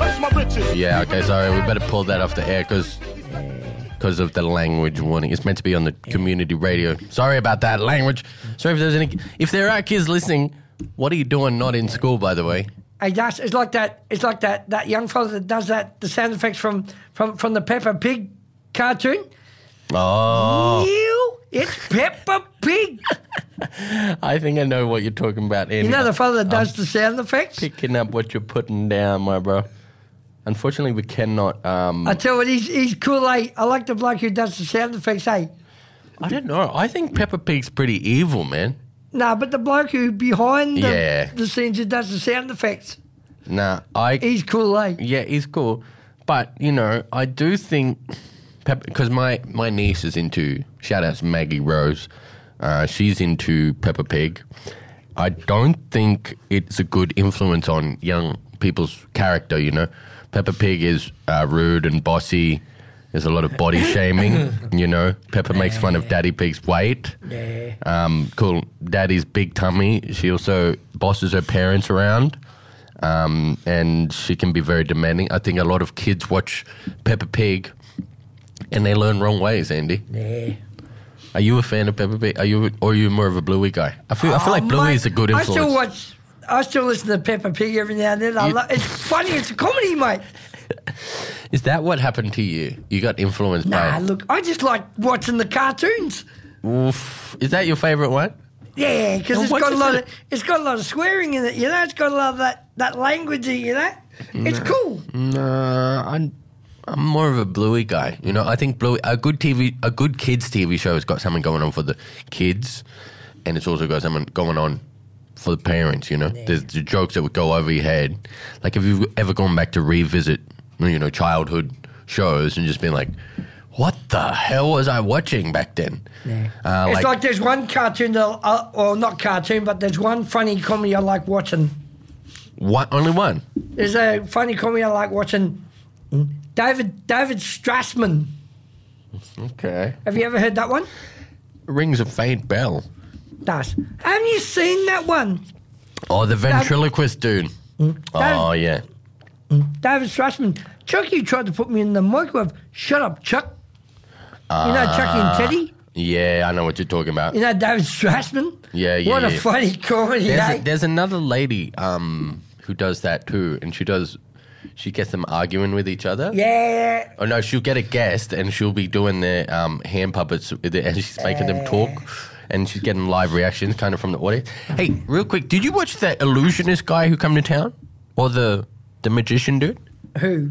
touch my britches. Yeah, okay, sorry, we better pull that off the air because of the language warning. It's meant to be on the community radio. Sorry about that language. Sorry if there are kids listening. What are you doing not in school, by the way? Hey, Josh, it's like that young fella that does the sound effects from the Peppa Pig cartoon. Oh. It's Peppa Pig. I think I know what you're talking about, Andy. You know the fella that does the sound effects? Picking up what you're putting down, my bro. Unfortunately, we cannot... I tell you what, he's cool, eh? I like the bloke who does the sound effects, eh? I don't know. I think Peppa Pig's pretty evil, man. Nah, but the bloke who behind the scenes who does the sound effects. Nah, he's cool, eh? Yeah, he's cool. But, you know, I do think... Because my niece is into... Shout out to Maggie Rose. She's into Peppa Pig. I don't think it's a good influence on young people's character, you know. Peppa Pig is rude and bossy. There's a lot of body shaming, you know. Peppa makes fun of Daddy Pig's weight. Cool. Daddy's big tummy. She also bosses her parents around. And she can be very demanding. I think a lot of kids watch Peppa Pig and they learn wrong ways, Andy. Yeah. Are you a fan of Peppa Pig? Are you more of a Bluey guy? I feel like Bluey is a good influence. I still listen to Peppa Pig every now and then. It's funny. It's a comedy, mate. Is that what happened to you? You got influenced by... Nah, look, I just like watching the cartoons. Oof. Is that your favourite one? Yeah, because it's got a lot of swearing in it, you know. It's got a lot of that language, you know. It's cool. No, I'm more of a Bluey guy. You know, I think Bluey, a good kids TV show has got something going on for the kids, and it's also got something going on for the parents. You know, there's the jokes that would go over your head. Like, have you ever gone back to revisit, you know, childhood shows and just been like, what the hell was I watching back then? Yeah. It's like there's one cartoon, or not cartoon, but there's one funny comedy I like watching. What? Only one? There's a funny comedy I like watching. David Strassman. Okay. Have you ever heard that one? Rings a faint bell. Does. Haven't you seen that one? Oh, the ventriloquist dude. Oh, yeah. David Strassman. Chucky tried to put me in the microwave. Shut up, Chuck. You know Chucky and Teddy? Yeah, I know what you're talking about. You know David Strassman? Yeah. What a funny comedy, There's another lady who does that too, and she gets them arguing with each other. Yeah. Oh, no, she'll get a guest, and she'll be doing their hand puppets, and she's making them talk, and she's getting live reactions kind of from the audience. Hey, real quick, did you watch that illusionist guy who come to town? Or the magician dude? Who?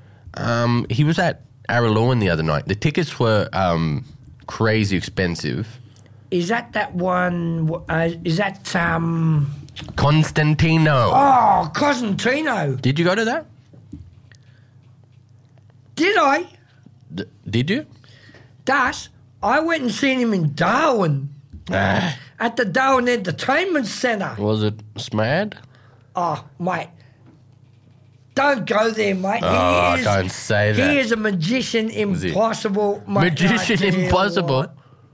He was at Araluen the other night. The tickets were crazy expensive. Is that one? Is that Constantino? Oh, Cosentino. Did you go to that? Did I? Did you? Das, I went and seen him in Darwin. At the Darwin Entertainment Centre. Was it SMAD? Oh, mate. Don't go there, mate. Oh, don't say that. He is a magician impossible, mate. Magician impossible?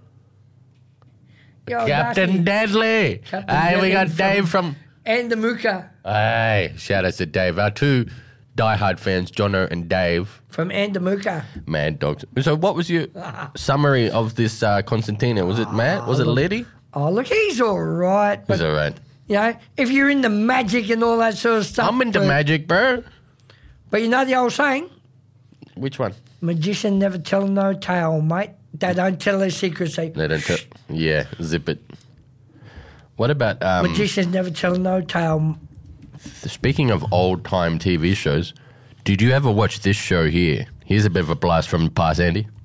Yo, Captain Deadly. Hey, we got Dave from... Andamuka. Hey, shout out to Dave. Our two diehard fans, Jono and Dave. From Andamuka. Mad dogs. So what was your summary of this Constantino? Was it Matt? Was it Liddy? Oh, look, he's all right. He's all right. You know, if you're into magic and all that sort of stuff. I'm into magic, bro. But you know the old saying? Which one? Magician never tell no tale, mate. They don't tell their secrets. They don't tell. Yeah, zip it. What about... Magicians never tell no tale. Speaking of old-time TV shows, did you ever watch this show here? Here's a bit of a blast from the past, Andy.